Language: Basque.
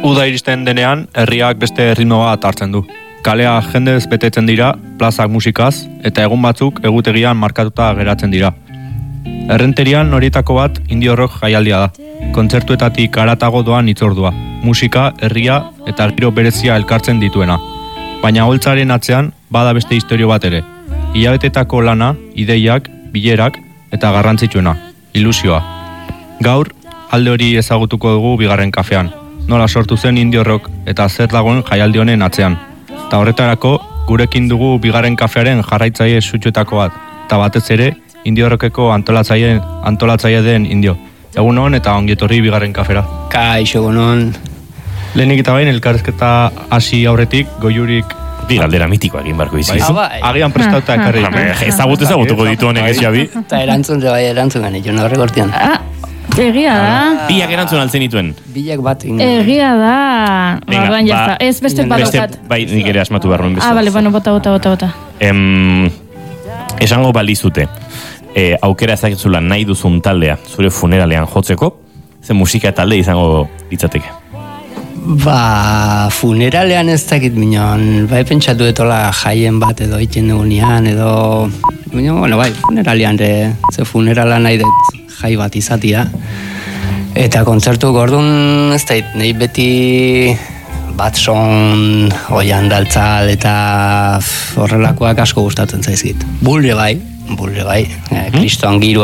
Uda iristen denean, herriak beste erritmo bat hartzen du. Kalea jendez betetzen dira, plazak musikaz, eta egun batzuk egutegian markatuta geratzen dira. Errenterian horietako bat indio rock jaialdia da. Kontzertuetatik haratago doan hitzordua, musika, herria eta giro berezia elkartzen dituena. Baina holtzaren atzean bada beste istorio bat ere. Hilabetetako lana, ideiak, bilerak eta garrantzitsuena, ilusioa. Gaur, alde hori ezagutuko dugu bigarren kafean. Nola sortu zen indio rock eta zer dagoen jaialdi honen atzean. Eta horretarako, gurekin dugu bigarren kafearen jarraitzaile sutsuetako bat, eta batez ere, indio rockeko antolatzaile den indio. Egun hon eta ongietorri bigarren kafera. Kaixo, egun hon. Lehenik eta bain, elkarrezketa hasi aurretik, goiurik... Bi galdera mitikoa egin barko izi. Agian prestauta ekarri. Ezagutuko ditu honek ez jabi. Eta erantzun gane, jo horrek hortian. Egia da. Biak erantzun altzen dituen. Bilak bat. Egia da. Orduan jazta. Ez beste badaukat. Bai, nik ere asmatu behar nuen beste. Bale, bueno, bota. Esango balizute, aukera ezaketzula nahi duzun taldea zure funeralean jotzeko, ze musika talde izango litzateke? Funeralean ez dakit minon, pentsatu etola jaien bat edo iten dugunean, edo... Bueno, funeralean, ze funerala nahi dut jai bat izatia. Eta kontzertu gordun, ez da, nahi beti Batson, Oian Daltzal eta horrelakoak asko gustatzen zaizkit. Bulre bai, kriston giroa